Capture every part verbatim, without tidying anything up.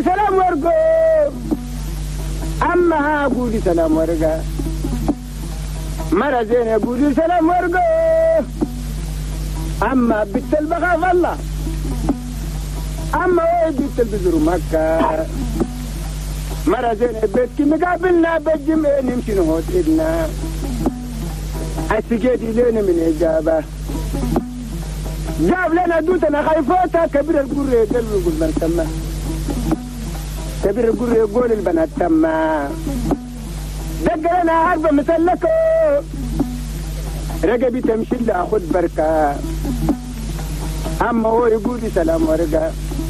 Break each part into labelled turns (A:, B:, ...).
A: سلام ورقو أما قولي سلام ورقا مرة زينة قولي سلام ورقو أما بنت البخاف الله أما وين بنت البزر مكة مرة زينة بيتك مقابلنا بالجمعة نمشي نهوت إدنا السجادي لنا من إجابة جاب لنا دوتنا خايفوتها كبير القرية قلب يقول من تمه كبير القرية يقول البنات تمه دق لنا عربة مسلكه رقبي تمشي لها أخذ بركة أما هو يقول لي سلام ورقة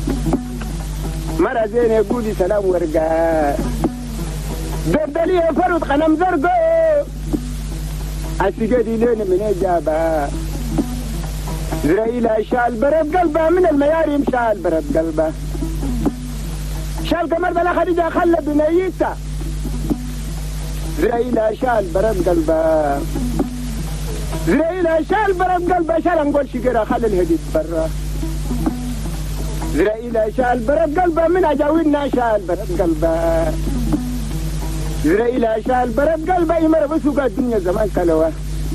A: مرة زينة يقول لي سلام ورقة دردلية فرد خنم زرقه السجادي لنا من إجابة إسرائيل شال برد قلبه من الميارم شال برد قلبه شال كمر بلا خديجة خلى بنيته إسرائيل شال برد قلبه إسرائيل شال برد قلبه شال نقول شجرة خلى الهديد برا إسرائيل شال برد قلبه من أجاوينا شال برد قلبه إسرائيل شال برد قلبه يمر بسوق الدنيا زمان كلوه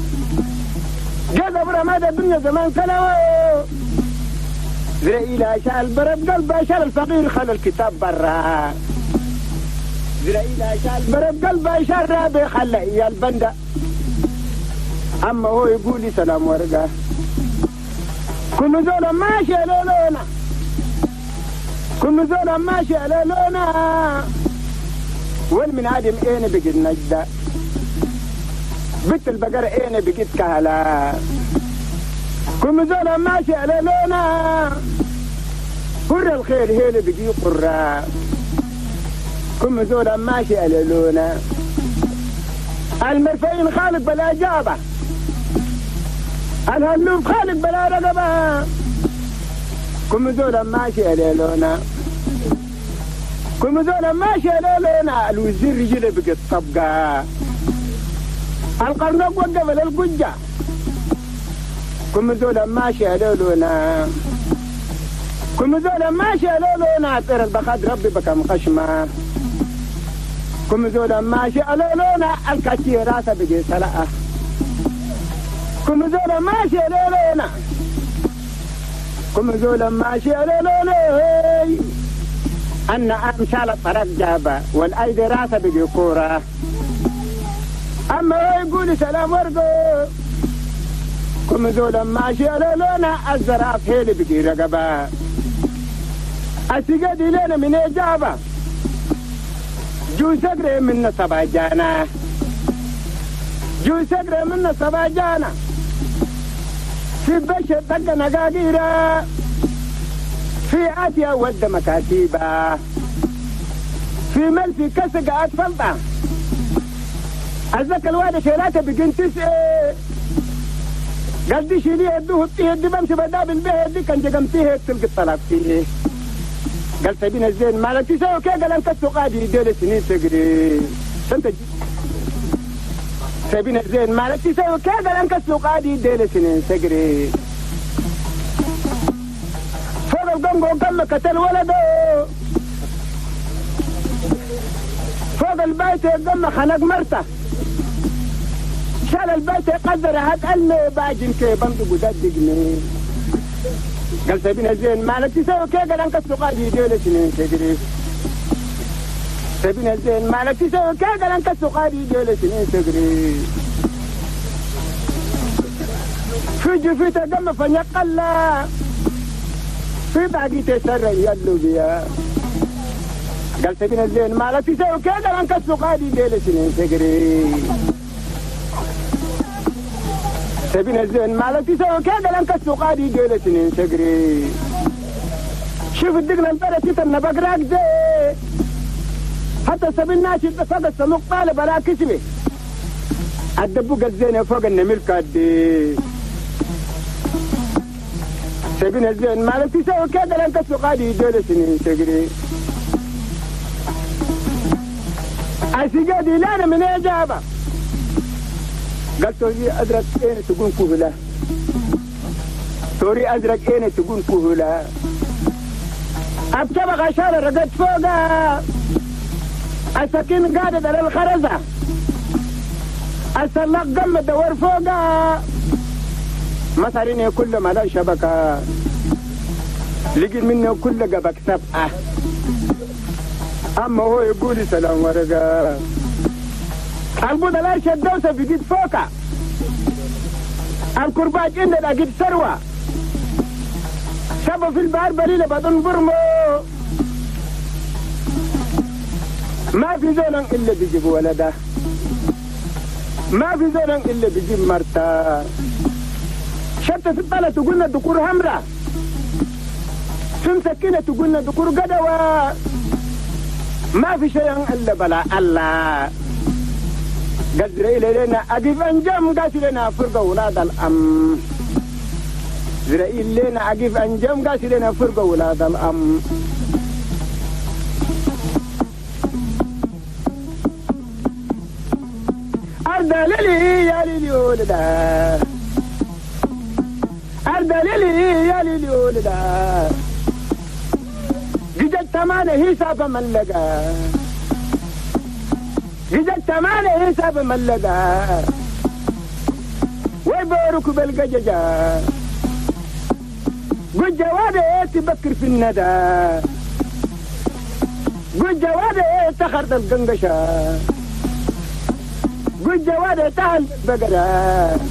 A: جاء برا ماذا الدنيا زمان كلوه إسرائيل شال برد قلبه شال الفقير خلى الكتاب برا إسرائيل شال برد قلبه شال رابي خلى إياه البندة أما هو يقول لي سلام ورقة كل زول ماشي لولونا كل زول ماشي لولونا والمن عدم اين بقيت نجدة بنت البقرة اين بقيت كهلا كل زول ماشي لولونا قر الخير هي اللي بقي قرة كل زول ماشي لولونا المرفعين خالق بلا جابة الهلوب خالق بلا رقبة كم زولا ماشي ليلونا كم زولا ماشي ليلونا الوزير رجل بقت طبقة القرنق وقف للقجة كم زولا ماشي ليلونا كم زولا ماشي ليلونا ترى البخاد ربي بكم خشمة كم زولا ماشي ليلونا الكاتي راسه بقي سلقة كم زولا ماشي ليلونا كم زولا ماشي ليلونا أن أمشال الطرق جابة والأيدي راسه بقي كورة أما هو يقول سلام ورقو كم زولا ماشي ليلونا الزراف هي اللي بقي رقبة السجاد لنا من إجابة جو سقري من صباجانا جو سقري من صباجانا في بشر دق نقاقيرة في آتيا ود مكاتيبة في ملفي كسق أتفلطة أزك الوادة شيلاته بقين تسئي قلدي شيليه يدوه الطيه دي بمشي بداب البيه دي كان جقمتيه تلقى الطلاق فيه قال سبين الزين مالك تساوي كي قال انك السقادي ديل سنين تقري سنت سبين الزين مالك تساوي كي قال انك السقادي ديل سنين تقري فوق القنقو قم كتل ولده فوق البيت قم خنق مرته شال البيت قدر هات قلني باجن كي بمدو قددقني قال سبين الزين مالك تساوي كي قال انك السقادي ديل سنين تقري سبين الزين مالك تساوي كي قال انك السقادي ديل سنين تقري في جفيته قم فنقلا في باقي تسر يلو بيا قال سبين الزين مالك تساوي كي قال انك السقادي ديل سنين تقري سبين الزين مالك تساوي كي قال انك السقادي ديل سنين تقري شوف الدقل البرة تتن بقراك دي حتى سبين ناشي فوق السموق طالب على كسبه الدبوق الزين فوق النميل كادي سبين الزين مالك تساوي كي قال انك السقادي ديل سنين تقري السجادي لانا من إجابة قال توري أدرك أين تكون كهلة توري أدرك أين تكون كهلة أبتبغ عشان رقد فوقها السكين قاعدة على الخرزة السلاق قم دور فوقها مثلا كل ما لا شبكة لقي منه كل قبك سبعة أما هو يقول سلام ورقة البودلار شدوسة بقيت فوقها الكرباج عندنا قد سروة شبه في البحر بليلة بدون برمو ما في زولا إلا بيجيب ولده ما في زولا إلا بيجيب مرتا شتى في الطالة تقولنا دكور همرة في مسكينة تقولنا دكور قدوة ما في شيء إلا بلا الله قدر إلينا أقف أنجم قاسي لنا فرقة ولاد الأم إسرائيل لنا أقف أنجم قاسي لنا فرقة ولاد الأم أرد للي يا للي ولدا أرد للي يا للي ولدا جدت تمانة هي سابة ملقا جدت تمانة هي سابة ملقا ويبارك بالقججة قل جوادة تبكر في الندى قل جوادة تخرط القنقشة قل جوادة تعال بقرة.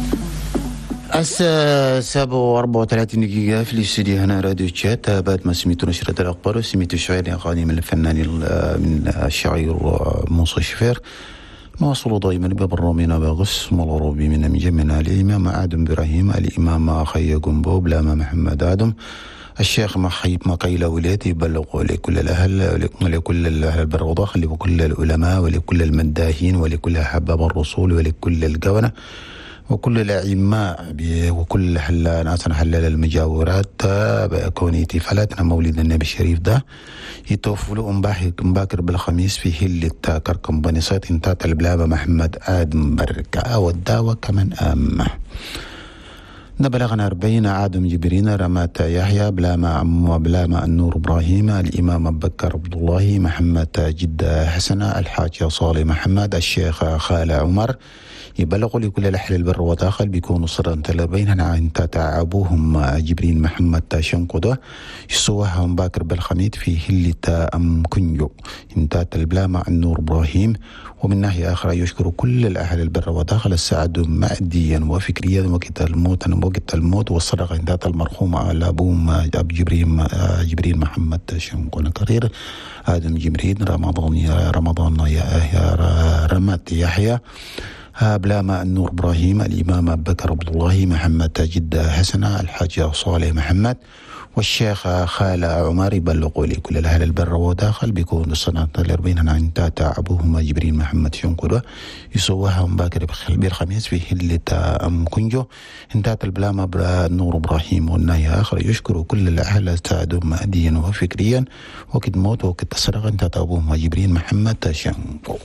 B: الساعة سبعة وأربعة وثلاثين دقيقة في الاستديو هنا راديو تشات. بعد ما سميتوا نشرة الأخبار وسميتوا شعر أغاني من الفنان من الشاعر موسى شفير مواصل دائما ببرامينا باغس مالروبي من مجمنا الإمام آدم إبراهيم الإمام أخي قنبو بلاما محمد آدم الشيخ محيب مقيلة وليتي بلغوا لكل الأهل ولكل الأهل البروضة ولكل العلماء ولكل المداهين ولكل حباب الرسول ولكل القونة وكل الأئمة وكل حل ناس حلال المجاورات بكونيتي فلاتنا مولد النبي الشريف ده يتوفلوا مباكر بالخميس في هلة كركم بنصات انتات البلابة محمد آدم بركة والدعوة كمان آمة نبلغنا أربعين عادم جبرين رمات يحيى بلاما عم بلاما النور إبراهيم الإمام أبو بكر عبد الله محمد جدة حسنة الحاج صالح محمد الشيخ خال عمر يبلغوا لكل الأهل البر وداخل بيكونوا صرا تلبين عن تتعبوهم جبرين محمد شنقده يسوهم باكر بالخميد في هلة أم كنجو انتات البلامة النور إبراهيم. ومن ناحية أخرى يشكر كل الأهل البر وداخل السعد ماديا وفكريا وقت الموت وقت الموت والصدقة انتات المرحوم على أبوهم أب جبرين جبرين محمد شنقنا كرير آدم جبرين رمضان يا رمضان يا رمات يحيى بلاما النور إبراهيم الإمام أبو بكر عبد الله محمد جدة حسنة الحاج صالح محمد والشيخ خال عمر يبلغوا لكل الأهل البر وداخل بيكون السنة الأربعين عن تاتا أبوهما جبرين محمد شنقدة يسووهم باكر بالخميس في هلة أم كنجو انتات البلاما النور إبراهيم والناحية آخر يشكروا كل الأهل ساعدوا ماديا وفكريا وقت موت وقت السرقة انتات أبوهما جبرين محمد شنقو.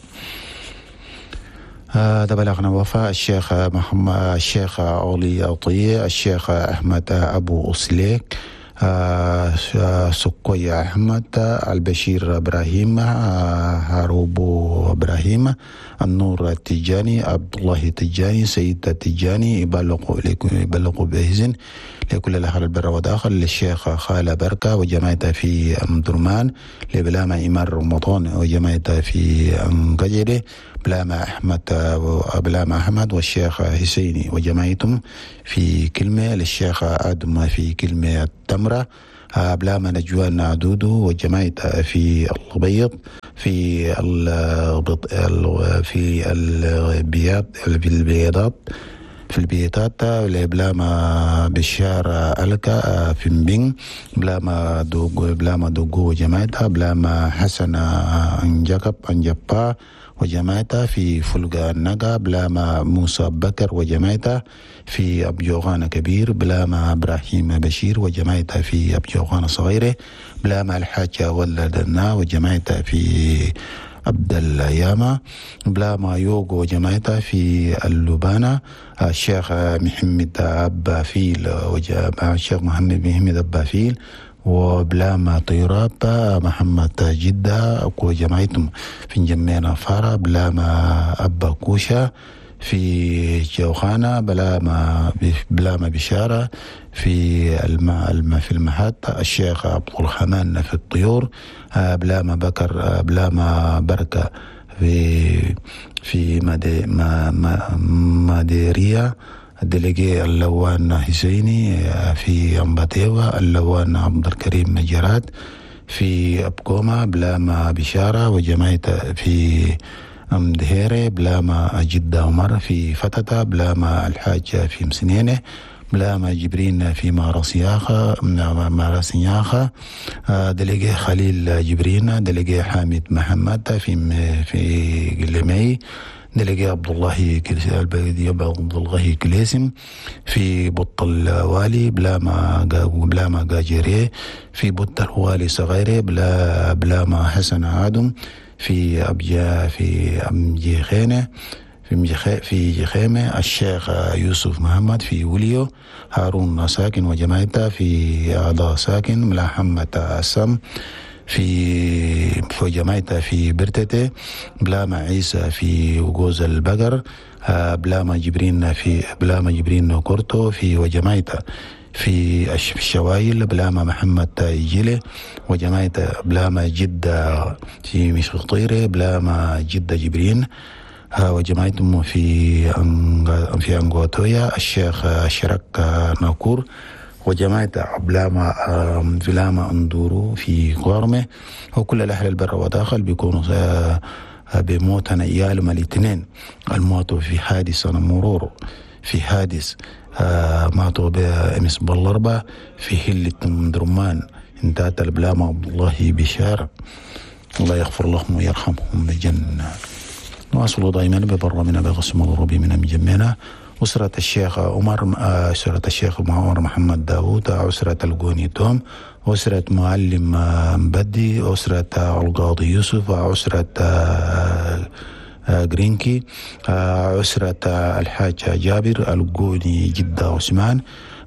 B: هذا بلغنا وفاء الشيخ محمد الشيخ علي عطية الشيخ أحمد أبو أسليك سقوي أحمد البشير إبراهيم هاروبو إبراهيم النور التجاني عبد الله التجاني سيد التجاني يبلغوا يبلغوا بإذن لكل الأهل البر وداخل للشيخ خال بركة وجماعته في أم درمان لبلاما إمار رمضان وجماعته في أم قجري بلاما أحمد بلاما أحمد والشيخ حسيني وجماعتهم في كلمة للشيخ آدم في كلمة التمرة بلاما نجوان عدودو وجماعته في البيض في في البياض في البيضات في البيتات بلاما بشار ألكا في مبين بلاما دوغو بلاما دوغو وجماعتها بلاما حسن أنجاكب أنجبا وجماعتها في فلقا النقا بلاما موسى بكر وجماعتها في أبجوغان كبير بلاما إبراهيم بشير وجماعتها في أبجوغان صغيرة بلاما الحاجة ولدنا وجماعتها في عبد الياما بلاما يوغو وجماعتها في اللبانة الشيخ محمد أبافيل الشيخ محمد محمد أبافيل وبلاما طيراب محمد جدة أكو جماعتهم في جمينا فارا بلاما أبا كوشا في جوخانة بلاما بلاما بشارة في الما الما في المحات الشيخ عبد الرحمن في الطيور بلاما بكر بلاما بركة في في مدي ما ما مديرية الدليجي اللوان حسيني في أمباتيوا اللوان عبد الكريم مجرات في أبكوما بلاما بشارة وجماعة في أمدهيري بلاما جدة عمر في فتتا بلاما الحاج في مسنينة بلاما جبرين في مارسياخة مارسياخة دليجي خليل جبرين دليجي حامد محمد في في قلمي دليجي عبد الله البلدي عبد الله كليسم في بط الوالي بلاما بلاما جاجيري في بط الوالي صغيري بلا بلاما حسن عادم في أبجا في أمجي خينة في في جخيمة الشيخ يوسف محمد في وليو هارون ساكن وجماعته في أعضاء ساكن محمد السم في في جماعته في برتته بلاما عيسى في وجوز البقر بلاما جبرين في بلاما جبرين كورتو في وجماعته في الشوايل بلاما محمد تايجيلي وجماعة بلاما جدة في مشطيرة بلاما جدة جبرين وجماعتهم في في أنغوتويا الشيخ شرك ناكور وجماعة بلاما بلاما أندورو في قارمة وكل الأهل البر وداخل بيكونوا بموتنا إيالهم الاثنين الموتوا في حادث مرور في حادث آه ماتوا بأمس بالأربعة في هلة درمان انتهت البلاما عبد الله بشار الله يغفر لهم ويرحمهم بالجنة. نواصل دائما ببر من بغسم الربي من مجمعنا أسرة الشيخ عمر أسرة الشيخ عمر محمد داود أسرة القوني توم أسرة معلم مبدي أسرة القاضي يوسف أسرة جرينكي أسرة الحاج جابر القوني جدة عثمان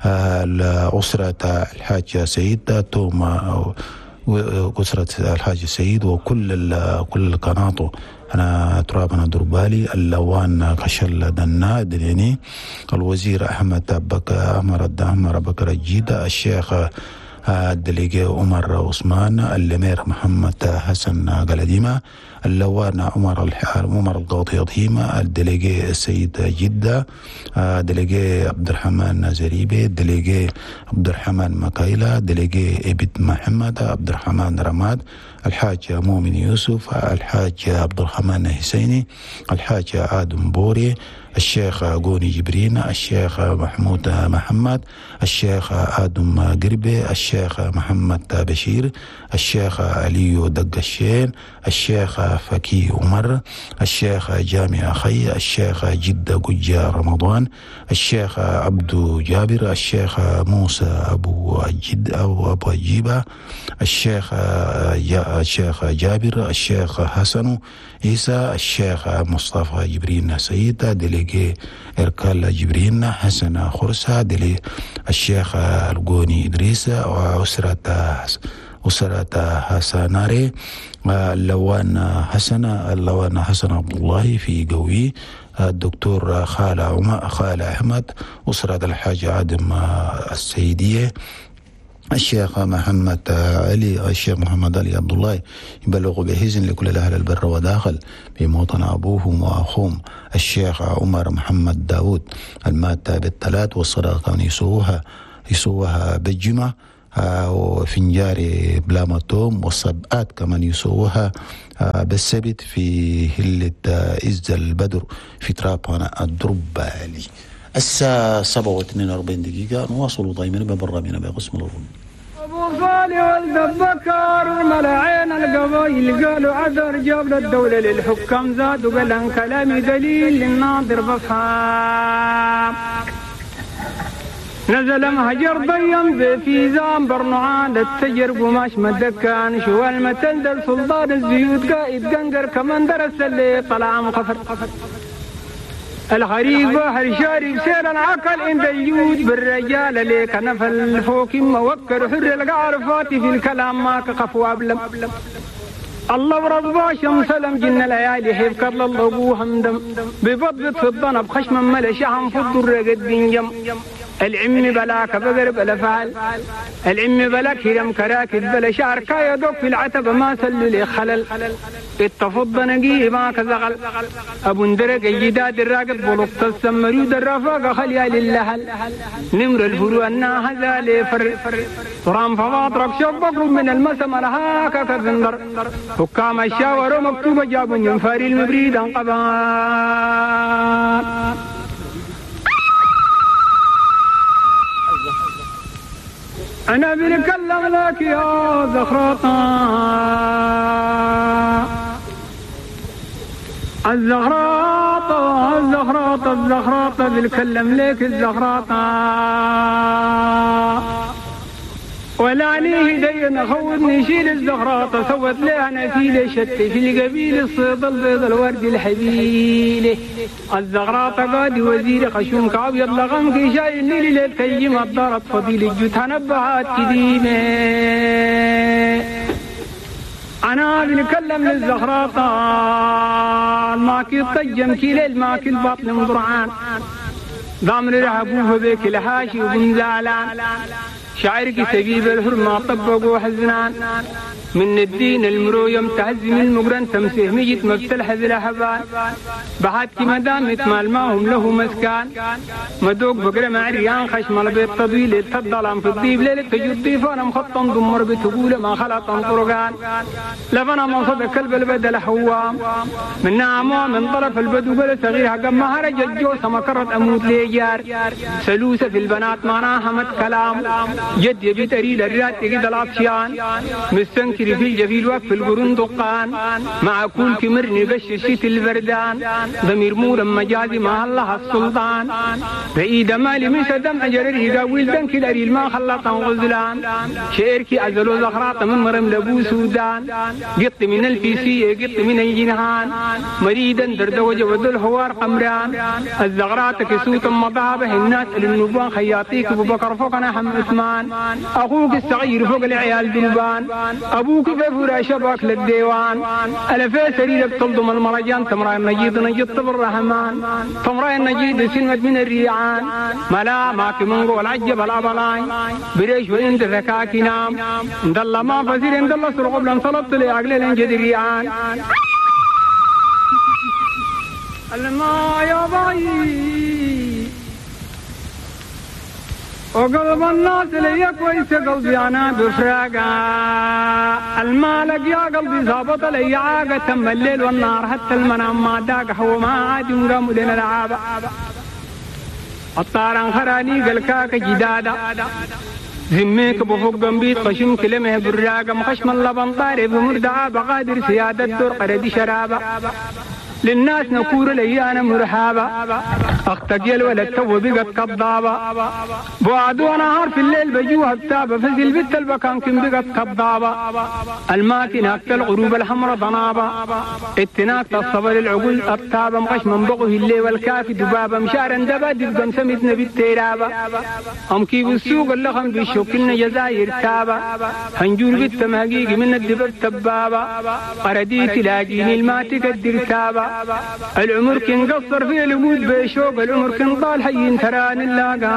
B: أسرة الحاج سيد توما أسرة الحاج سيد وكل كل القناطو أنا ترابنا دربالي اللوان كشل دنا دنيني الوزير أحمد بك أمر الدعمر بكر الجيدة الشيخ الدليجي عمر عثمان الأمير محمد حسن قلديمة اللوان عمر الحار عمر القاضي الدليجي السيد جدة الدليجي عبد الرحمن زريبي الدليجي عبد الرحمن مكايلة الدليجي ابن محمد عبد الرحمن رماد الحاج مؤمن يوسف الحاج عبد الرحمن حسيني الحاج آدم بوري الشيخ قوني جبرين الشيخ محمود محمد الشيخ آدم قربي الشيخ محمد بشير الشيخ علي دقشين الشيخ فكي عمر الشيخ جامع أخي الشيخ جدة قجة رمضان الشيخ عبدو جابر الشيخ موسى أبو جد أو أبو جيبة الشيخ الشيخ جابر الشيخ حسن عيسى الشيخ مصطفى جبرين سيد دليجي إركال جبرين حسن خرسة دلي الشيخ القوني إدريس وأسرة أسرة حسناري اللوان حسن اللوان حسن عبد الله في قوي الدكتور خال عمر خال أحمد أسرة الحاج عادم السيدية الشيخ محمد علي الشيخ محمد علي عبد الله يبلغ بحزن لكل الأهل البر وداخل بموطن أبوهم وأخوهم الشيخ عمر محمد داود المات بالثلاث والصدقة يسووها يسووها بالجمعة وفنجاري بلامتوم والصبعات كمان يسووها بالسبت في هلة إز البدر في ترابنا الدربالي. الساعة سبعة واثنين وأربعين دقيقة نواصل دائما ببرامجنا بقسم الرون.
C: أبو صالح والذبكار والملاعين القبائل قالوا عذر جاب الدولة للحكام زاد وقال عن كلامي دليل للناظر بفهام. نزل مهجر ضيم في زام برنعان التجر قماش مدكان شو المتندر سلطان الزيوت قائد قنقر كمان درس اللي طلع مقفر الخريف بحر شارب سير العقل عند اليود بالرجال ليك نفل فوق موكر حر القعرفات في الكلام ما كقف وابلم الله ورضا شمس سلم جن الليالي حيف كرل الله همدم ببضبط في الضنب خشم ملا شحم في الضر قد بنجم العم بلاك بقر بلا فعل العم بلاك هرم كراكد بلا شعر كايا دوك في العتب ما سلو لي خلل اتفض نقيه ما كزغل ابو اندرق الجداد الراقد بلطة السمريود الرفاق خليا للهل نمر الفرو انا هذا لي فر طرام فواطرك شبك من المسم الهاكا كذندر حكام الشاور ومكتوب جاب ينفاري المبريد انقبان أنا بنكلم لك يا زخرطة الزخرطة الزخرطة الزخرطة بنكلم لك الزخرطة ولا عليه دين خودني شيل الزخرطة سوت لها نسيلة شتي في القبيل الصيد البيض الورد الحبيلة الزغراطة قادي وزير خشوم كعب يلا غمكي شاي الليل ليل تيم الضرب فضيل الجوت نبهات قديمة أنا بنكلم للزغراطة الماكي الطجم كيلي الماكي البطن مضرعان ضامن رهبوه بيك الهاشي وبن زعلان شاعرك سبيب الحرمة طبقوا حزنان من الدين المرو يوم تعزي من المقرن تمسيه ميت مفتلح ذي الأحبان بحاتك مدامت مال ماهم له مسكان مدوق بقرة مع ريان خشم البيت طويل التضلام في الضيب ليلة تجد ضيفانا مخطم دمر بتقول ما خلط طرقان لفنا مصد كلب البدل حوام من نعمه من طرف البدو بل صغيرها قم هرج الجوسة مكرت أموت ليجار سلوسة في البنات معناها مت كلام جد يبي تريد الرات تجد العطشان مستنكر في الجفيل وقف القرون دقان مع كل كمرني بششيت البردان ضمير مورا مجازي مع الله السلطان بعيد مالي من سدم أجرر يقاويل دنك الأريل ما خلطا غزلان شعركي أزلو زخراط من مرم لبو سودان قط من الفيسية قط من الجنهان مريدا دردوج وذو الحوار قمران الزغرات كسوت مضابه الناس للنبوان خياطيك أبو بكر فوقنا حمد عثمان أخوك الصغير فوق العيال دلبان أبوك في فراش شباك للديوان ألفي سريرك تلضم المرجان تمرأي النجيد نجيد طب الرحمن تمرأي النجيد سنمت من الريعان ملا ماك منغو العجب الأبلاي بريش وإنت ذكاك نام اندالله ما فزير اندالله سرق بلن صلبت لي عقلي لنجد الريعان الماء يا باي وقلب الناس لي كويس قلبي أنا بفراقة المالك يا قلبي ظابط لي عاقة تم الليل والنار حتى المنام ما داق هو ما عاد ينقام لنا العابة الطاران خراني قلكاك جدادة زميك بفوق جنبيت خشم كلمه براقة مخشم اللبن طاري بمردعة بقادر سيادة دور قردي شرابة للناس نكور لي أنا مرحابة أختقل ولا تو بقت كضابة بعدو نهار في الليل بجوها بتابة فزل بيت البكان كم بقت كضابة الماكن أكت الغروب الحمرة ضنابة اتناك الصبر العقول الطابة مقش من بقه الليل والكافي دبابة مشارا دبا دبقا سمتنا بالتيرابة أم كيف السوق اللخم بالشوكلنا جزاير تابة هنجور بالتمهقيق من الدباب تبابة قرديت لاجيني الماتك الدرتابة العمر كن قصر في الوجود بشوق العمر كن طال حي تران اللاقا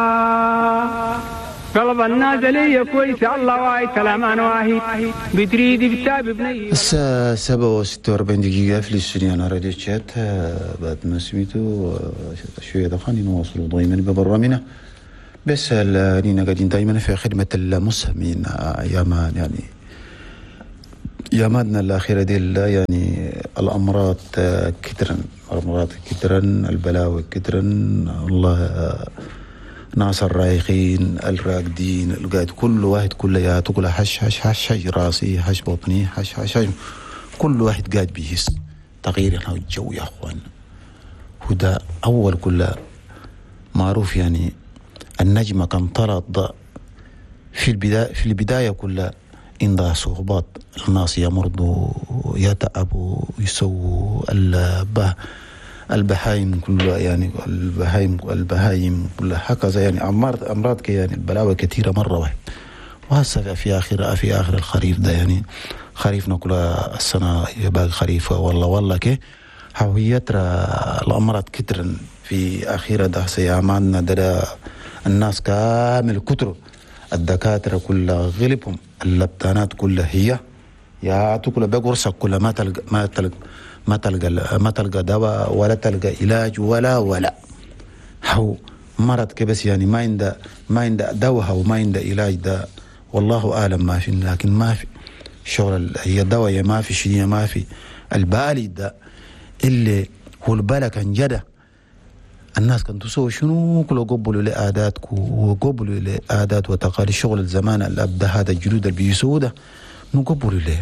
C: قلب الناس لي كويس الله واي كلامان واحد بتريد بتاب بني
B: الساعة سبعة وستة وأربعين دقيقة في الاستوديو أنا راديو تشات بعد ما سميتوا شوية دخاني نواصل دائما ببرامجنا بس لأننا قاعدين دائما في خدمة المسلمين أياما يعني ياماتنا الأخيرة دي يعني الأمراض كترا الأمراض كترا البلاوي كترا الله ناس الرايقين الراقدين القاعد كل واحد كل يا تقول حش حش حش حش راسي حش بطني حش حش حش كل واحد قاعد بيحس تغيير الجو يا أخوان وده أول كل معروف يعني النجمة كان طلعت في البداية في البداية كلها عندها صعوبات الناس يمرضوا يتعبوا يسووا البه البهايم كلها يعني البهايم البهايم كلها هكذا يعني أمراض أمراض يعني البلاوي كثيرة مرة واحد. وهسه في آخر في آخر الخريف ده يعني خريفنا كلها السنة باقي خريف والله والله كي هوية الأمراض كترا في آخر ده سيامنا ده الناس كامل كتر الدكاترة كلها غلبهم اللبتانات كلها هي يا تقول بقرصك كلها ما تلقى ما تلقى ما تلقى ما تلقى دواء ولا تلقى علاج ولا ولا هو مرض كبس يعني ما عنده ما عنده دواء وما عنده علاج ده والله أعلم ما في لكن ما في شغل هي دواء ما في شيء ما في البالي ده اللي هو البلا كان جدا الناس كانوا تسوي شنو كله قبلوا لعاداتكم وقبلوا لعادات وتقاليد شغل الزمان اللي أبدا هذا الجلود اللي بيسوده نقبلوا له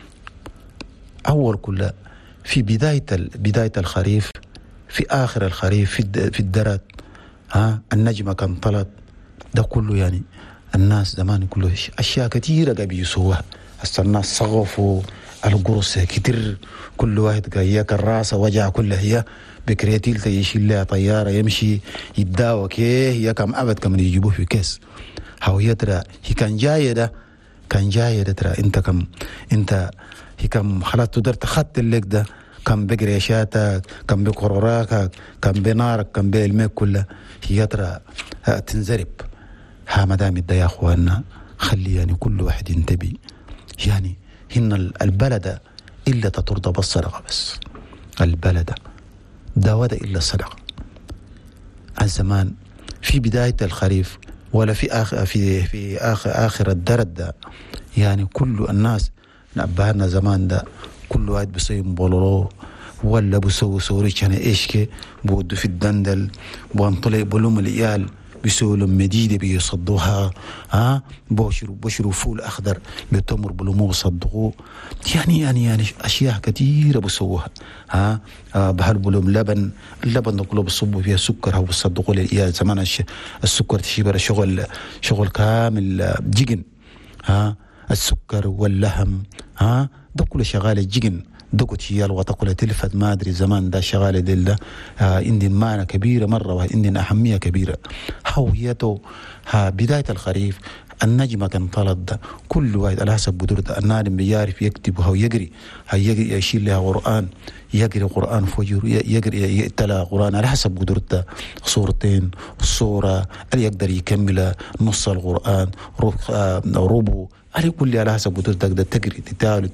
B: أول كله في بداية بداية الخريف في آخر الخريف في في الدرات ها النجمة كان طلت ده كله يعني الناس زمان كله أشياء كثيرة قاعد بيسووها هسه الناس صغفوا القرص كتير كل واحد هيك الراس وجع كله هي بكرياتيل يشيل لها طيارة يمشي يداوى كيه هي كم أبد كم يجيبوه في كيس هوية ترى هي كان جاية ده كان جاية ده ترى انت كم انت هي كم خلاص تقدر تخط الليك ده كم بقريشاتك كم بقروراتك كم بنارك كم بالميك كله هي ترى تنزرب ها مدام ده يا اخوانا خلي يعني كل واحد ينتبه يعني هن البلد إلا تترضى بالصدقة بس البلد داود إلا الصدقة الزمان في بداية الخريف ولا في آخر في في آخر آخر الدرد ده يعني كل الناس نبهنا زمان ده كل واحد بيسوي بولولو ولا بيسوي سوري كان إيش كي بودوا في الدندل بوانطلع بلوم العيال بيسووا لهم مديدة بيصدوها ها بوشروا بوشروا فول أخضر بتمر بلومو بصدقوه يعني يعني يعني أشياء كثيرة بيسووها ها آه بهربوا لهم لبن اللبن ده كله بيصبوا فيها سكر أو بيصدقوا للعيال زمان السكر تشيبر شغل شغل كامل جيجن ها السكر واللحم ها ده كله شغال جيجن دقت هي الوطا تلفت ما ادري زمان ده شغاله دل ده آه عندي معنى كبيره مره وعندي اهميه كبيره هويته ها بدايه الخريف النجمه كان طلت ده كل واحد على حسب بدرته النادم بيعرف يكتبها ويقري هيقري يشيل لها قران يقري قران فجر يقري يتلا قران على حسب قدرته صورتين صوره اللي يقدر يكمل نص القران ربع على كل على حسب قدرتك ده تقري تتاول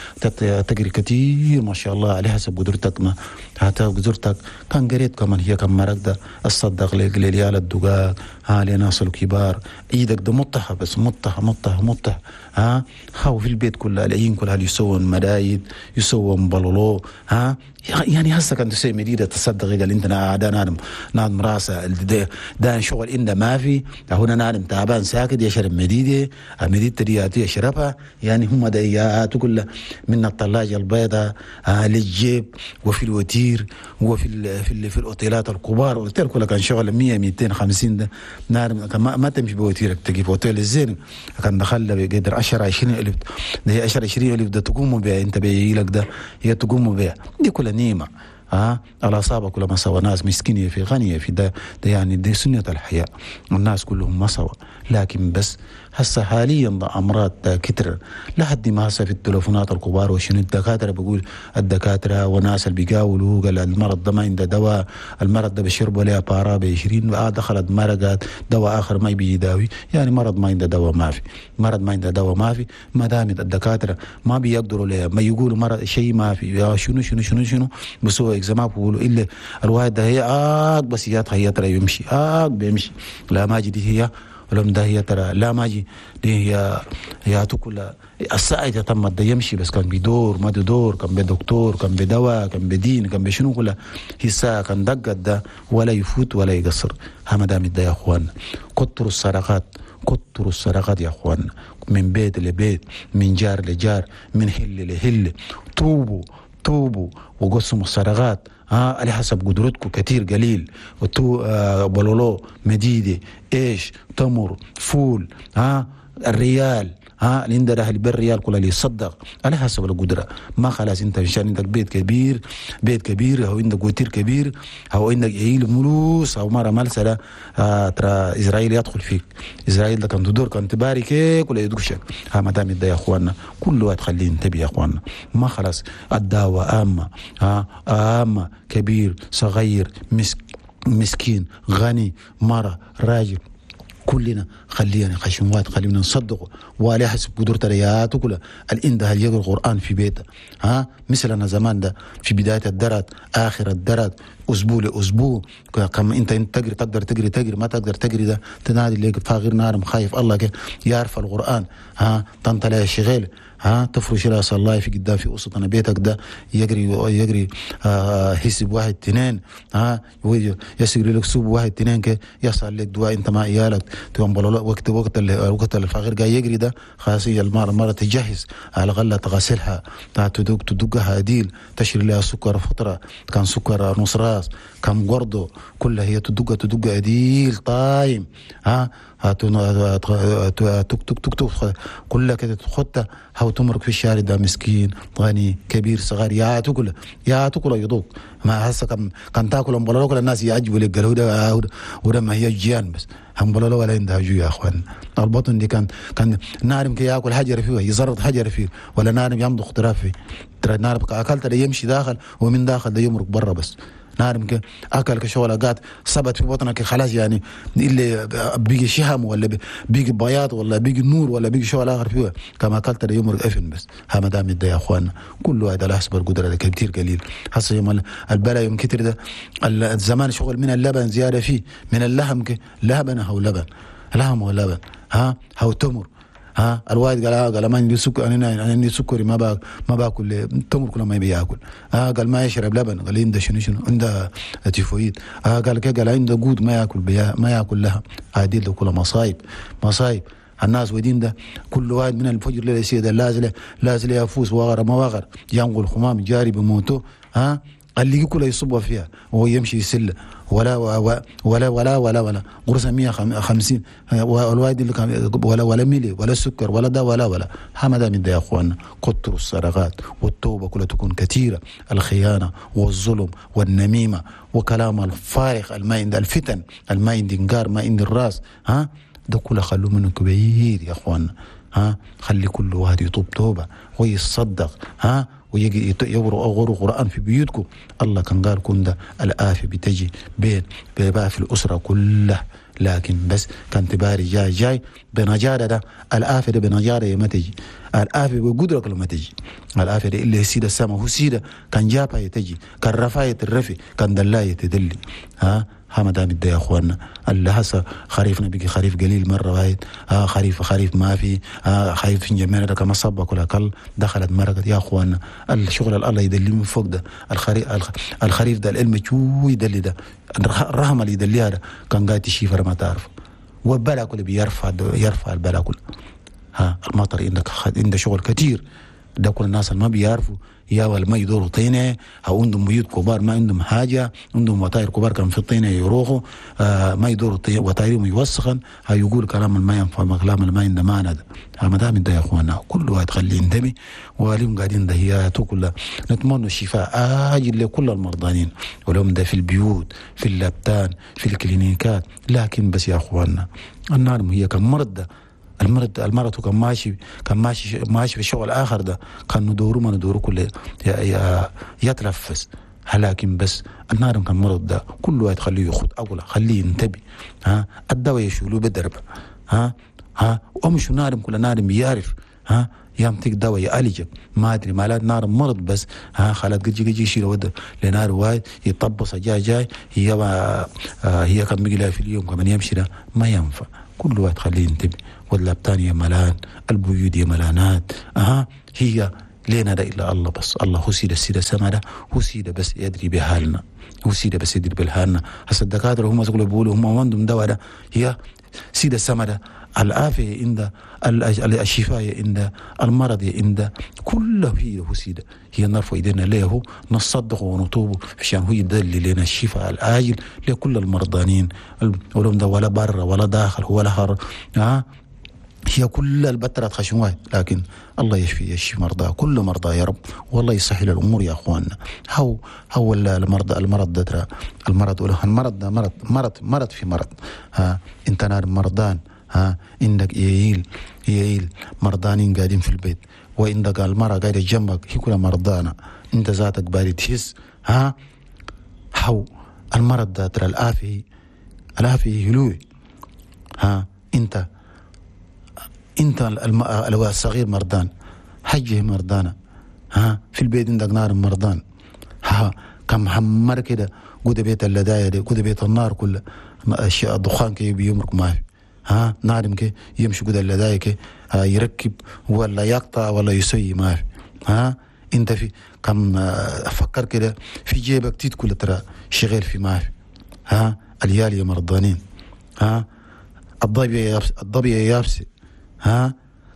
B: تقري كثير ما شاء الله على حسب قدرتك ما حتى قدرتك كان قريت كمان هي كم مرق ده الصدق للعيال الدقاق ها لناس الكبار ايدك ده مطح بس مطح مطح مطح ها هاو في البيت كله العين كلها يسوون مدايد يسوون بلولو ها يعني هسه كان تسوي مديده تصدق قال انت انا نادم نادم راسه ده, ده شغل انه ما في هنا نادم تعبان ساكت يشرب مديده المديده دي يشربها يعني هم ديات كلها من الثلاجه البيضاء آه للجيب وفي الوتير وفي ال في ال في الاوتيلات الكبار الاوتيل كله كان شغل مية مئتين وخمسين ده نادم كان ما, ما تمشي بوتيرك تجيب اوتيل الزين كان دخل بقدر عشرة عشرين الف ده هي عشرة عشرين الف ده تقوم بها انت بيجيلك ده هي تقوم بها دي كلها نيمة ها الأصابة كل ما سوى ناس مسكينة في غنية في ده, ده يعني دي سنة الحياة الناس كلهم ما سوى لكن بس هسه حاليا ده أمراض كتر لحد ما هسه في التلفونات الكبار وشنو الدكاترة بقول الدكاترة وناس اللي بيقاولوا قال المرض ده ما عنده دواء المرض ده بيشربوا له بارا بعشرين آه دخلت مرقات دواء آخر ما بيداوي يعني مرض ما عنده دواء ما في مرض ما عنده دواء ما في ما دام الدكاترة ما بيقدروا له ما يقولوا مرض شيء ما في يا شنو شنو شنو شنو بسوا إكزاما بقولوا إلا الواحد ده هي آه بس هي هي ترى يمشي آه بيمشي لا ما جدي هي ولم ده هي ترى لا ما جي دي هي هي تقول الساعة تم ده يمشي بس كان بدور ما دور كان بدكتور كان بدواء كان بدين كان بشنو كله هي الساعة كان دقت ده ولا يفوت ولا يقصر هم دام ده يا اخوان كتروا السرقات كتروا السرقات يا اخوان من بيت لبيت من جار لجار من هل لهل توبوا توبوا وقسموا السرقات ها على حسب قدرتكم كتير قليل وتو آه بلولو مديدة ايش تمر فول ها الريال ها اللي عنده اهل بالريال كل اللي يصدق على حسب القدره. ما خلاص انت عشان عندك بيت كبير بيت كبير او عندك وتير كبير او عندك عيل ملوس او مره ملسله آه ترى اسرائيل يدخل فيك. اسرائيل ده كان تدور كان تبارك هيك ولا يدوشك. ها ما دام ده يا اخواننا كل واحد خليه ينتبه يا اخواننا. ما خلاص الدعوه امه ها امه كبير صغير مسك مسكين غني مره راجل كلنا خلينا خشموات خلينا نصدقوا ولا حسب قدرة رياته كلها الإنده اللي يقرأ القرآن في بيته ها مثلنا زمان ده في بداية الدرات آخر الدرات أسبوع لأسبوع كم أنت أنت تقري تقدر تقري تقري ما تقدر تقري ده تنادي اللي فاغير نارم خايف الله كي يعرف القرآن ها تنطلع شغال ها تفرش راس الله في قدام في وسط بيتك ده يجري يجري آه حسب واحد تنين ها يسجل لك سوب واحد تنين كي يصل لك دواء انت مع عيالك تنبل وقت وقت وقت الفقير جاي يجري ده خاصية المرة مرة تجهز على غلة تغسلها تدق تدقها ديل تشري لها سكر فطرة كان سكر نص راس كان قرضه كلها هي تدق تدق ديل طايم ها تك تك تك تك كلها كده تخطها هاو تمرك في الشارع ده مسكين غني كبير صغير يا تاكل يا تاكل يضوق ما هسه كان كان تاكل امبلا كل الناس يعجبوا لك قالوا ده وده ما هي جيان بس امبلا ولا عندها جو يا اخوان. البطن دي كان كان نارم كي ياكل حجر فيه يزرط حجر فيه ولا نارم يمضغ اختراف فيه ترى نارم اكلت ده يمشي داخل ومن داخل ده يمرق برا بس نارم كي اكل كشوله قات ثبت في بطنك خلاص يعني اللي بيجي شهم ولا بيجي بياض ولا بيجي نور ولا بيجي شوله اخر فيه كما اكلت ده يمرق افن بس. ها ما دام يا اخواننا كل واحد على حسب القدره ده كتير قليل هسه يوم البلا يوم كتير ده الزمان شغل من اللبن زياده فيه من اللحم كي لبن او لبن لحم ولبن ها هو تمر ها الواحد قال قال ما عندي سكر انا انا عندي سكري ما باكل ما باكل تمر كل ما بياكل ها قال ما يشرب لبن قال عنده شنو شنو عنده تيفويد ها قال كده قال عنده جود ما ياكل بيا ما ياكل لها هذه كل مصايب مصايب الناس ودين ده كل واحد من الفجر ليله سيد لازله لازله يفوز وغر ما وغر ينقل خمام جاري بموته ها اللي كله يصب فيها وهو يمشي يسله ولا ولا ولا ولا ولا قرصة مية وخمسين والواحد اللي كان ولا ولا ميلي ولا سكر ولا ده ولا ولا حمدا من ده يا اخواننا. كتروا الصدقات والتوبه كلها تكون كثيره. الخيانه والظلم والنميمه وكلام الفارغ الما عند الفتن الما عند انقار ما عند الراس ها ده كله خلوه منه كبير يا اخواننا. ها خلي كل واحد يطوب توبه ويصدق ها ويجي يقرأ أغروا قرآن في بيوتكم. الله كان قال كن ده الآفة بتجي بين بقى في الأسرة كلها لكن بس كان تباري جاي جاي بنجارة ده الآفة ده بنجارة ما تجي الآفة بقدرك لما تجي الآفة ده اللي سيدة السما هو سيدة كان جابها يتجي كان رفاية الرفي كان دلاية تدلي ها ها ما دام يا اخواننا اللي هسه خريفنا بيجي خريف قليل مره واحد ها خريف خريف ما في ها خريف في جميع ده كما صبك ولا كل دخلت مرقت يا اخواننا الشغل الله يدلي من فوق ده الخريف الخريف ده العلم شو يدلي ده الرحمه اللي يدليها ده كان قاعد تشيفر ما تعرف والبلا كله بيرفع يرفع البلا كله. ها المطر عندك عنده شغل كتير ده كل الناس اللي ما بيعرفوا يا ولا ما يدوروا طينه او عندهم بيوت كبار ما عندهم حاجه عندهم وتاير كبار كان في الطينه يروحوا آه ما يدوروا وتايرهم يوسخن هيقول كلام ما ينفع كلام ما عنده معنى ده. ما دام ده يا اخوانا كل واحد خليه يندمي واليوم قاعدين دهيات كلها نتمنى الشفاء اجل لكل المرضانين ولهم ده في البيوت في اللبتان في الكلينيكات. لكن بس يا اخوانا النار هي كم مرض ده المرض المرض كان ماشي كان ماشي ماشي في شغل اخر ده كان ندوره ما ندوره كله يتنفس. لكن بس النار كان مرض ده كل واحد خليه ياخذ اولى خليه ينتبه ها الدواء يشيلوه بدرب ها ها ومش نارم كل نارم يعرف ها يمتك دواء يعالجك ما ادري مالات نار مرض بس ها خلات جي جي يشيل ود لنار واحد يطبص جاي جاي هي ما آه هي كم بيجي في اليوم كمان يمشي ده ما ينفع. كل واحد خليه ينتبه واللبتان يا ملان البيوت يا ملانات اها هي لينا ده الا الله بس الله هو سيده السيده السما ده هو سيده بس يدري بحالنا هو سيده بس يدري بحالنا. هسه الدكاتره هم يقولوا بيقولوا هم عندهم دواء ده هي سيده السما ده العافيه عند الشفاء عند المرض عند كله هي هو سيده هي نرفع ايدينا له نصدق ونطوب عشان هو يدل لنا الشفاء العاجل لكل المرضانين ولهم ده ولا برا ولا داخل ولا هر ها هي كل البترة خشموها، لكن الله يشفي يشفي مرضى كل مرضى يا رب، والله يسهل الأمور يا أخواننا. هو هو المرض المرض ده ترى المرض ولا المرض ده مرض مرض مرض في مرض. ها أنت نار مرضان، ها عندك يعيل يعيل مرضانين قاعدين في البيت، وعندك المرأة قاعدة جنبك هي كلها مرضانة، أنت ذاتك بارد تحس. ها هو المرض ده ترى الآفي الآفي هلوي. ها أنت انت الصغير مرضان، حجه مرضانه، ها في البيت عندك نار مرضان، ها كم حمر كده قد بيت اللدايه دي قد بيت النار كله اشياء دخان كي بيمرك ما في، ها نارم كي يمشي قد اللدايه كي يركب ولا يقطع ولا يسوي ما في. ها انت في كم افكر كده في جيبك تيت كله ترى شغال في ما في. ها اليالي مرضانين، ها الضبيه يابس الضبيه يابسه، ها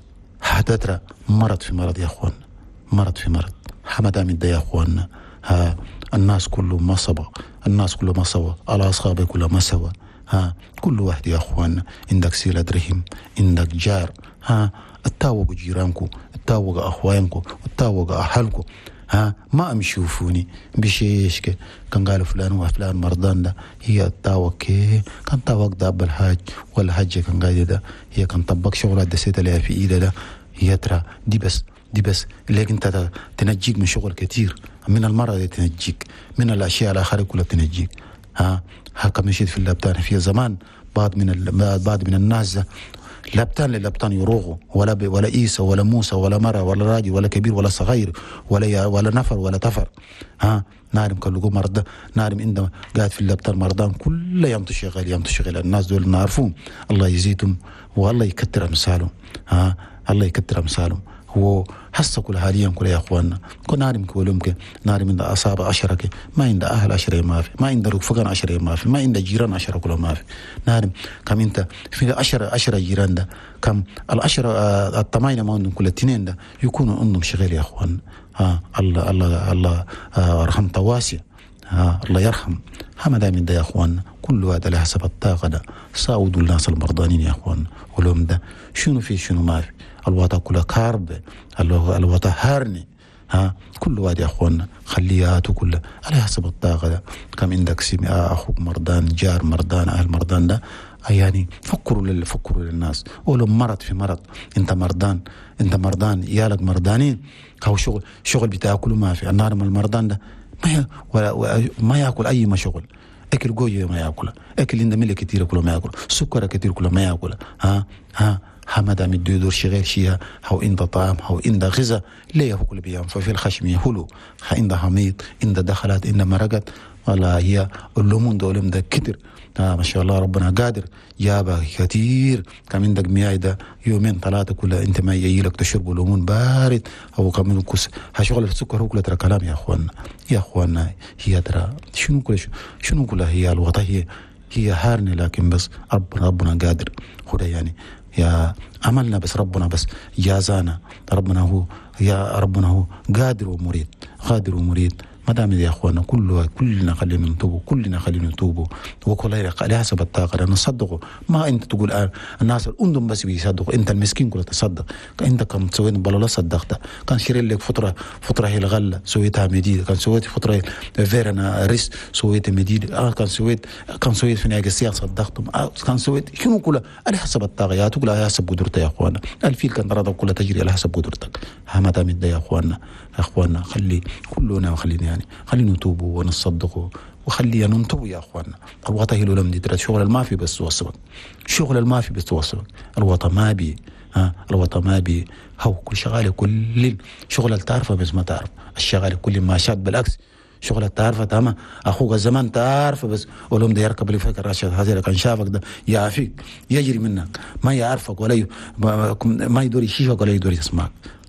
B: حتى ترى مرض في مرض يا اخوان، مرض في مرض. حمدا من ده يا اخواننا. ها الناس كله مصبة، الناس كله مصبة، الاصحاب كله مسوى. ها كل واحد يا اخواننا عندك سيلة رحم، عندك جار. ها اتاوقوا جيرانكم، اتاوقوا اخوانكم، اتاوقوا اهلكم. ها ما ام يشوفوني بشيش كي كان قالوا فلان وفلان مرضان ده، هي التاوق كي كان تاوق ده بالحاج ولا حاجه كان قاعد ده، هي كان طبق شغلات دسيت لها في ايده ده. هي ترى دي بس دي بس لكن انت تنجيك من شغل كتير، من المرض دي تنجيك، من الاشياء الاخرى كلها تنجيك. ها هكا مشيت في اللبتان في زمان بعض من بعض من الناس لبتان للبتان يروغوا، ولا ولا عيسى ولا موسى ولا مرة ولا راجل ولا كبير ولا صغير ولا ولا نفر ولا تفر. ها نارم كلكم مرضى، نارم عندما قاعد في اللبتان مرضان كل يوم تشغل يوم تشغل. الناس دول نعرفهم، الله يزيدهم والله يكتر امثالهم. ها الله يكتر امثالهم. هو هسه كل حاليا كل يا اخواننا كل نارم كلهم كي نارم عند اصابع عشرة كي ما عند اهل عشرة ما في، ما عند رفقان عشرة ما في، ما عند جيران عشرة كلهم ما في. نارم كم انت في عشرة عشرة جيران ده كم العشرة آه الثمانية ما عندهم كل الاثنين ده يكونوا عندهم شغل يا اخوان. ها الله الله الله آه رحم تواسع. ها الله يرحم. هم دائما ده يا اخوان كل هذا له حسب الطاقه ده. ساعدوا الناس المرضانين يا اخوان، ولهم ده شنو في شنو ما في. الوضع كله كارب، الوضع هارني. ها كل واحد يا اخوان خلياته كله على حسب الطاقه ده. كم عندك سمع اخوك مرضان، جار مرضان، اهل مرضان ده يعني فكروا لل فكروا للناس. ولو مرض في مرض، انت مرضان انت مرضان يالك مرضانين، هو شغل شغل بتاكلوا ما في. النار من المرضان ده ما ولا ما ياكل اي ما شغل، اكل قوي ما ياكله، اكل عند ملك كثير كله ما ياكله، سكر كثير كله ما ياكله. ها ها حمدا من دور شغال شيها هو عند طعام هو عند غذاء لا ياكل بيهم. ففي الخشم يهلو عند حميد عند دخلات عند مرقت ولا هي اللومون دولم ده كتير. آه ما شاء الله ربنا قادر جابها كثير. كم عندك مياه ده يومين ثلاثة كلها انت ما يجيلك تشرب ليمون بارد او كم كوس. هشغل السكر هو كله ترى كلام يا اخوانا يا اخوانا. هي ترى شنو كل شنو كلها هي الوضع هي هي هارني، لكن بس ربنا ربنا قادر هو يعني يا عملنا بس ربنا بس جازانا. ربنا هو يا ربنا هو قادر ومريد قادر ومريد. ما دام يا اخوانا كله كلنا خلينا نتوبوا كلنا خلينا نتوبوا وكل على حسب الطاقه نصدقوا. ما انت تقول آه الناس الاندم بس بيصدقوا، انت المسكين كله تصدق. انت كم سويت بلا صدقت كان شيرين لك فتره فتره هي الغله سويتها مديده، كان سويت فتره فيرنا ريس سويت مديده، آه كان سويت كان سويت في ناقصيه صدقتم، آه كان سويت شنو كله على حسب الطاقه تقول على حسب قدرتك يا اخوانا. الفيل كان رضا كلها تجري على حسب قدرتك. ما دام يا اخوانا يا اخوانا خلي كلنا خلينا يعني خلينا نتوبوا ونصدقوا وخلينا ننتبه يا اخوانا. الوطن هي لم ندرت شغل الما في بس توصلك، شغل الما في بس توصلك. الوطن ما بي ها الوطن ما بي هو كل شغال كل شغل تعرفه بس ما تعرف الشغال كل ما شاد بالعكس شغل تعرفه تمام. اخوك الزمان تعرفه بس ولهم ده يركب اللي فكر راشد هذا كان شافك ده يعافيك يجري منك ما يعرفك ولا ي... ما يدور يشيفك ولا يدور يسمعك.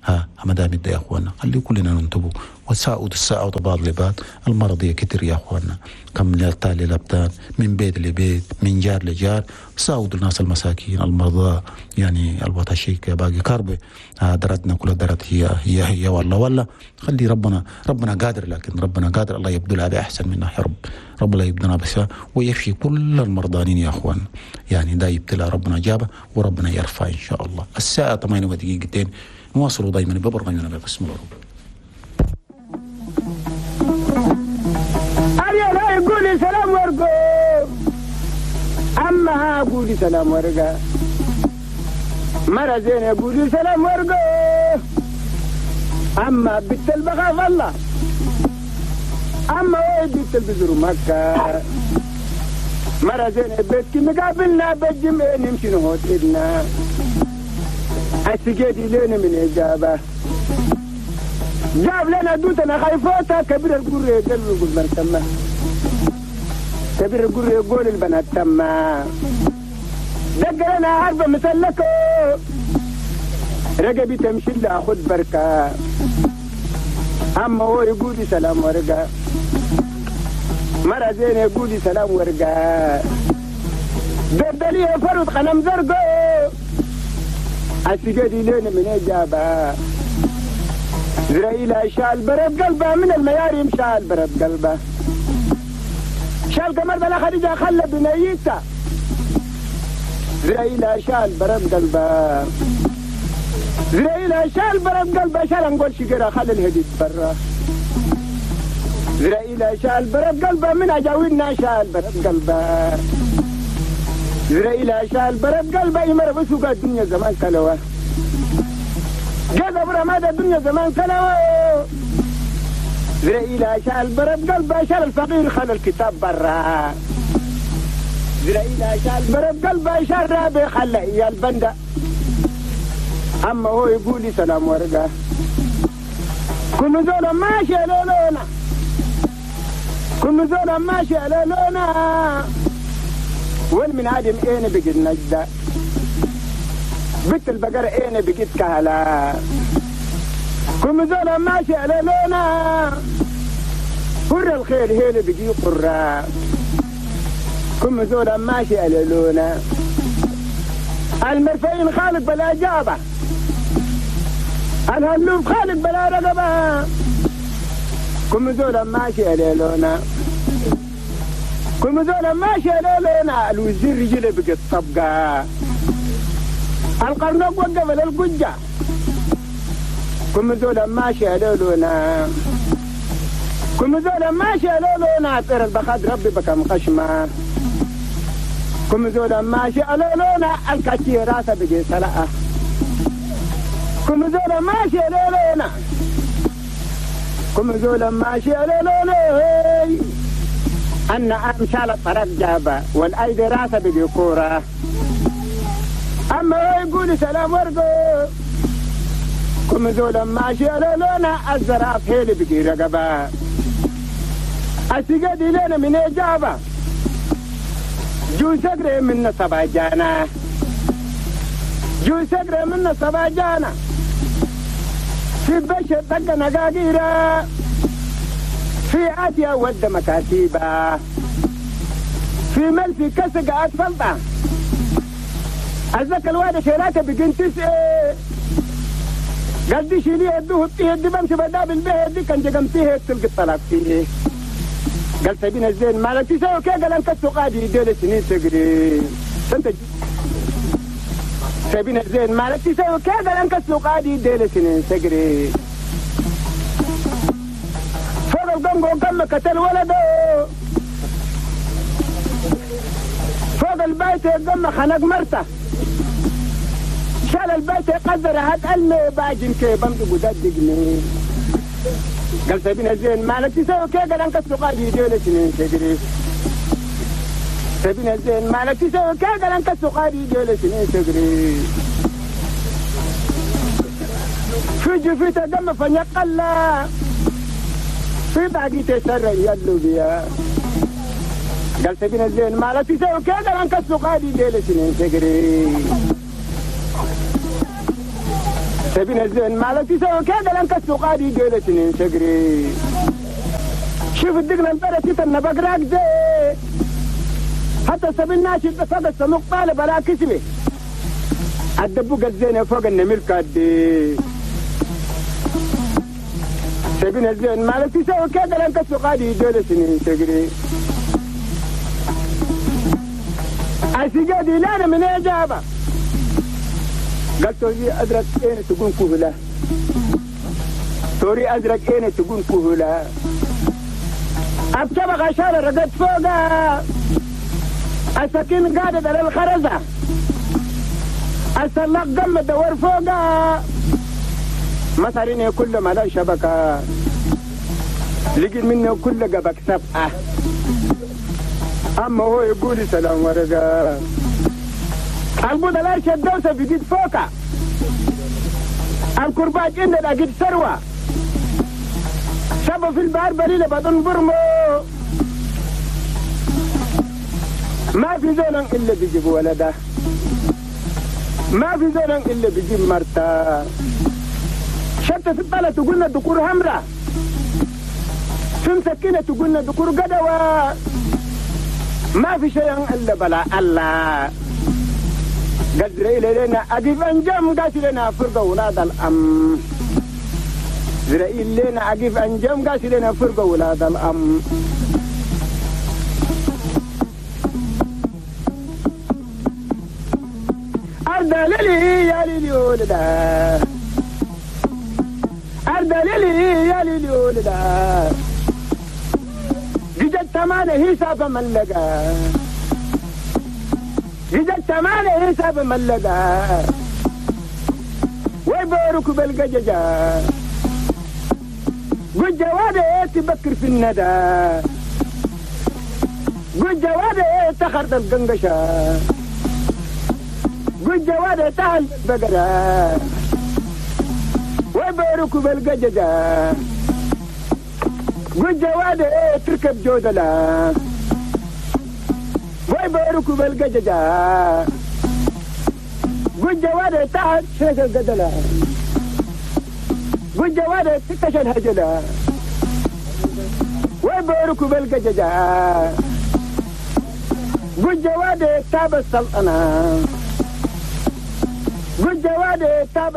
B: ها مدام ده يا اخوانا خلي كلنا ننتبه. وساعود الساعة وطباط لبعض. المرضية كتير يا اخوانا، كم تالي لبتان من بيت لبيت من جار لجار. ساعود الناس المساكين المرضى يعني الوطشيك باقي كربة. ها درتنا كل درت هي هي هي والله والله. خلي ربنا ربنا قادر، لكن ربنا قادر الله يبدلها بأحسن منا يا رب. رب الله يبدنا بس ويشفي كل المرضانين يا اخوانا. يعني ده يبتلى ربنا جابه وربنا يرفع ان شاء الله. الساعة ثمانية ودقيقتين. نواصلوا دائما ببرنامجنا باسم الرب.
A: أريا يقولي سلام ورقو، أما قولي سلام ورقا. مرة زين يقولي سلام ورقو، أما بنت البخاف الله، أما وين بنت البزر مكة. مرة زين بيتك مقابلنا بالجمعة نمشي نهوت إدنا. السجادي لنا من إجابة جاب لنا دوتنا خايفوتا. كبير القرى يقول يقول مرتمة، كبير القرى يقول البنات تمة. دق لنا عربة مسلكة رقبي تمشي لها خد بركة. أما هو يقول سلام ورقة، مرة زين يقول سلام ورقة. دردلي فرد خنم زرقو، السجادي لنا من إجابة. إسرائيل شال برد قلبه من الميارم، شال برد قلبه. شال كمرد الخديجة خلى بنيته. إسرائيل شال برد قلبه، إسرائيل شال برد قلبه. شال نقول شجرة خلى الهديد برا. إسرائيل شال برد قلبه من أجاوينا، شال برد قلبه. إسرائيل شال برد قلبه. يمر بسوق الدنيا زمان كلوه، جذب رماد الدنيا زمان كلوه. إسرائيل شال برد قلبه، شال الفقير خلى الكتاب برا. إسرائيل شال برد قلبه، شال رابي خلى إيا البندة. أما هو يقول لي سلام ورقة. كل زولا ماشي لولونا، كل زولا ماشي لولونا. وين من عادم اين بقيت نجدة، بنت البقرة اين بقيت كهلا. كل زولا ماشي على لونا، حر الخير هي اللي بقي قرة. كل زولا ماشي على لونا. المرفين خالق بلا جابة، الهلوف خالق بلا رقبة. كل زولا ماشي على لونا، كل زولا ماشي على لونا. الوزير رجله بقت طبقة، القرنوق وقف للقجة. كل زولا ماشي على لونا، كل زولا ماشي على لونا. طير البخاد ربي بكم خشمة. كل زولا ماشي على لونا. الكاتي راسه بقي سلاء. كل زولا ماشي على لونا، كل زولا ماشي على لونا. أن أمشال الطرف جابة والأيدي راسه بقي كورة. أما هو يقول سلام ورقو. كل زولا ماشي على لونا. الزراف هي اللي بقي رقبة. السجادي لنا من إجابة. جو سقري من صباجانا، جو سقري من صباجانا. في بشر دق نقاقيرة، في آتيا ود مكاتيبة، في ملفي كسق أطفلتا. أزاك الوادة شراكة بقين تسعي. قد شيلي يدوه يدي بمشي بداب البيه دي كان جقمتيه تلقى الطلاق فيه. قال سبين الزين مالك تساوي كي قال انك السقادي يديل سنين تقري. انت سبين الزين مالك تساوي كي قال انك السقادي يديل سنين تقري. فوق القنق وقم كتل ولده، فوق البيت يقم خنق مرته. شال البيت يقدر هات علمي باجن كي بمدو قداد دقني. قال سبين الزين مالك تساوي كي قال انك السقادي يديل سنين تقري. سبين الزين مالك تساوي كي قال انك السقادي يديل سنين تقري. في جفيت دم فنقلا، في باقي تسرع يدلو بيا. قال سبين الزين مالك تساوي كي قال انك السقادي يديل سنين تقري. سبين الزين مالتي سوى كذا لنك السقادي جلسني سجري شوف الدقل انطرتي تنبقراك دي حتى سبين ناشي فوق السموق طالب على كسبه الدبوق الزين فوق النمير كادي سبين الزين مالتي سوى كذا لنك السقادي جلسني سجري السجادي لانا من اجابه قلت لي أدرك أين تكون كهلا توري أدرك أين تكون كهلا أبتبغ عشان رقد فوقها السكين قاعدة على الخرزة السلاق قم الدور فوقها مصاريني كل ما لا شبكة لقيت منه كل قبك سبعة أما هو يقول سلام ورقة البوضة لا شدوسة بجد فوقها الكرباج إن الأجد سروة شابه في البحر بريلة بدون برمو ما في زولن إلا بيجيب ولده ما في زولن إلا بيجيب مرتا شتى الطالة تقولنا دكور همرة ثم سكينة تقولنا دكور قدوة ما في شيء إلا بلا الله قدر لنا أجيب أنجام قاسي لنا فرقة ولاد الأم إسرائيل لنا أجيب أنجام قاسي لنا فرقة ولاد الأم أرض للي يا للي ولدا أرض للي يا للي ولدا جد تمانة حساب ملقا إذا التمانة حساب ملقا ويبارك بالقججة قد جوابه تبكر في الندى قد جوابه تخرط القنقشة قد جوابه تهل البقرة ويبارك بالقججة قد جوابه تركب جودلة ويبارك بالقججة قد جواد تحت شيخ القدلة قد جواد تكش الهجلة ويبارك بالقججة قد جواد تاب السلطنة قد جواد تاب